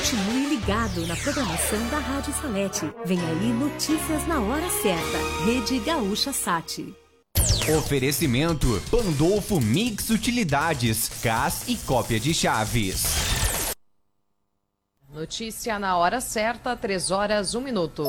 Continue ligado na programação da Rádio Salete. Vem aí notícias na hora certa. Rede Gaúcha Sat. Oferecimento Pandolfo Mix Utilidades, CAS e cópia de chaves. Notícia na hora certa, 3h01.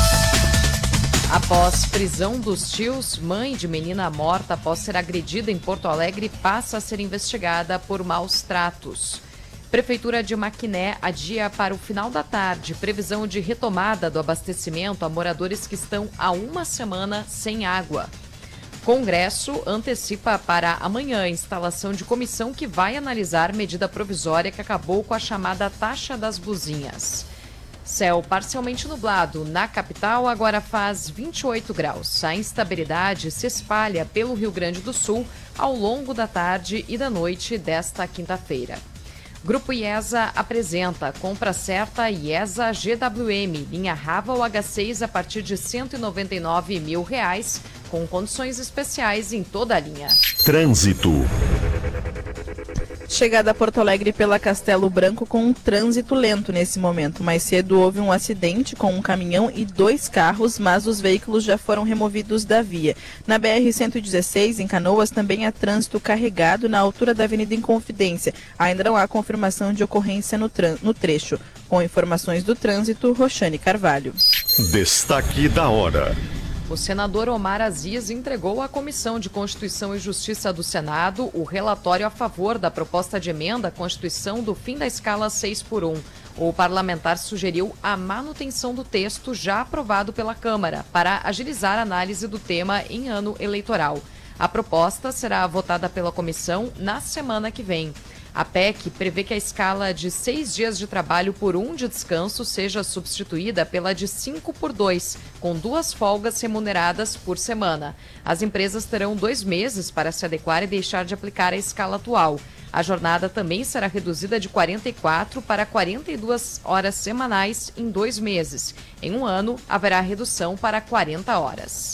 Após prisão dos tios, mãe de menina morta após ser agredida em Porto Alegre passa a ser investigada por maus tratos. Prefeitura de Maquiné adia para o final da tarde previsão de retomada do abastecimento a moradores que estão há uma semana sem água. Congresso antecipa para amanhã a instalação de comissão que vai analisar medida provisória que acabou com a chamada taxa das buzinhas. Céu parcialmente nublado na capital, agora faz 28 graus. A instabilidade se espalha pelo Rio Grande do Sul ao longo da tarde e da noite desta quinta-feira. Grupo IESA apresenta compra certa IESA GWM, linha Raval H6 a partir de R$ 199 mil, com condições especiais em toda a linha. Trânsito. Chegada a Porto Alegre pela Castelo Branco com um trânsito lento nesse momento. Mais cedo houve um acidente com um caminhão e 2 carros, mas os veículos já foram removidos da via. Na BR-116, em Canoas, também há trânsito carregado na altura da Avenida Inconfidência. Ainda não há confirmação de ocorrência no trecho. Com informações do trânsito, Roxane Carvalho. Destaque da hora. O senador Omar Aziz entregou à Comissão de Constituição e Justiça do Senado o relatório a favor da proposta de emenda à Constituição do fim da escala 6x1. O parlamentar sugeriu a manutenção do texto já aprovado pela Câmara para agilizar a análise do tema em ano eleitoral. A proposta será votada pela comissão na semana que vem. A PEC prevê que a escala de 6 dias de trabalho por 1 de descanso seja substituída pela de 5 por 2, com 2 folgas remuneradas por semana. As empresas terão 2 meses para se adequar e deixar de aplicar a escala atual. A jornada também será reduzida de 44 para 42 horas semanais em 2 meses. Em um ano, haverá redução para 40 horas.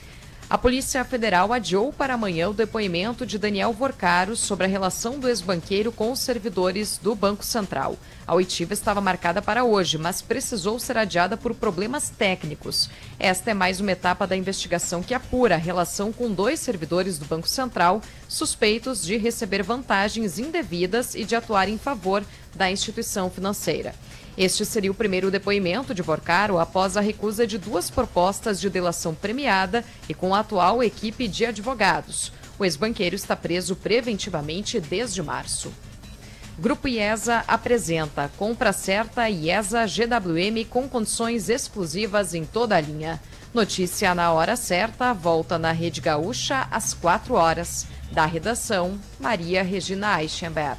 A Polícia Federal adiou para amanhã o depoimento de Daniel Vorcaro sobre a relação do ex-banqueiro com os servidores do Banco Central. A oitiva estava marcada para hoje, mas precisou ser adiada por problemas técnicos. Esta é mais uma etapa da investigação que apura a relação com 2 servidores do Banco Central suspeitos de receber vantagens indevidas e de atuar em favor da instituição financeira. Este seria o primeiro depoimento de Vorcaro após a recusa de 2 propostas de delação premiada e com a atual equipe de advogados. O ex-banqueiro está preso preventivamente desde março. Grupo IESA apresenta compra certa IESA GWM com condições exclusivas em toda a linha. Notícia na hora certa, volta na Rede Gaúcha às 4 horas. Da redação, Maria Regina Eichenberg.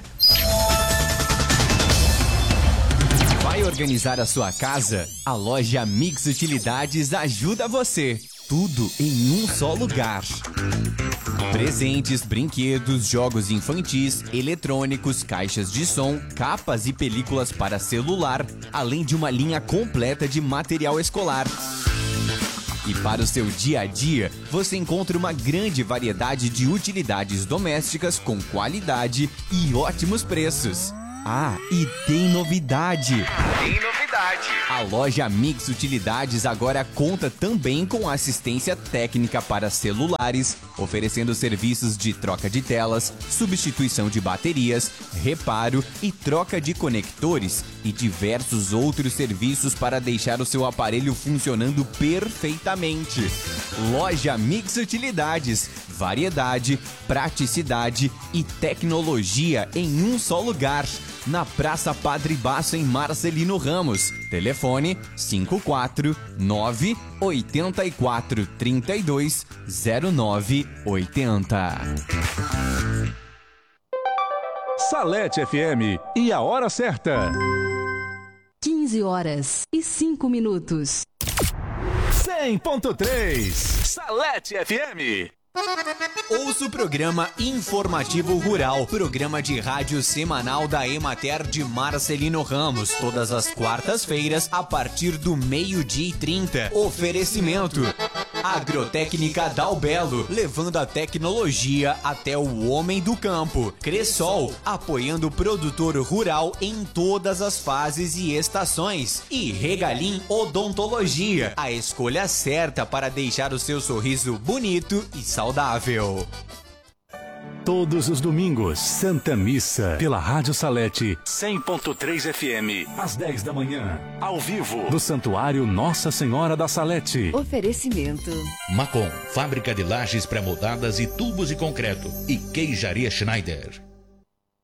Vai organizar a sua casa? A loja Mix Utilidades ajuda você. Tudo em um só lugar. Presentes, brinquedos, jogos infantis, eletrônicos, caixas de som, capas e películas para celular, além de uma linha completa de material escolar. E para o seu dia a dia, você encontra uma grande variedade de utilidades domésticas com qualidade e ótimos preços. Ah, e tem novidade! A loja Mix Utilidades agora conta também com assistência técnica para celulares, oferecendo serviços de troca de telas, substituição de baterias, reparo e troca de conectores e diversos outros serviços para deixar o seu aparelho funcionando perfeitamente. Loja Mix Utilidades, variedade, praticidade e tecnologia em um só lugar. Na Praça Padre Baço, em Marcelino Ramos. Telefone 54984320980. Salete FM e a hora certa. 15h05. 100.3 Salete FM. Ouça o programa Informativo Rural, programa de rádio semanal da Emater de Marcelino Ramos, todas as quartas-feiras, a partir do 12:30. Oferecimento: Agrotécnica Dalbelo, levando a tecnologia até o homem do campo. Cressol, apoiando o produtor rural em todas as fases e estações. E Regalim Odontologia, a escolha certa para deixar o seu sorriso bonito e saudável. Todos os domingos, Santa Missa, pela Rádio Salete, 100.3 FM, às 10 da manhã, ao vivo, do Santuário Nossa Senhora da Salete. Oferecimento. Macon, fábrica de lajes pré-moldadas e tubos de concreto. E Queijaria Schneider.